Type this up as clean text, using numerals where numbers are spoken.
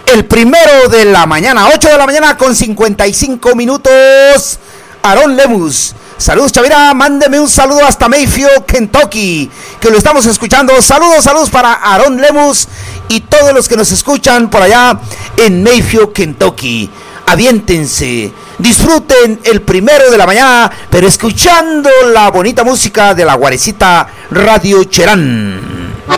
El primero de la mañana, 8 de la mañana con 55 minutos. Aarón Lemus. Saludos, Chavira, mándeme un saludo hasta Mayfield, Kentucky, que lo estamos escuchando. Saludos para Aarón Lemus y todos los que nos escuchan por allá en Mayfield, Kentucky. Aviéntense, disfruten el primero de la mañana, pero escuchando la bonita música de la Guarecita Radio Cherán.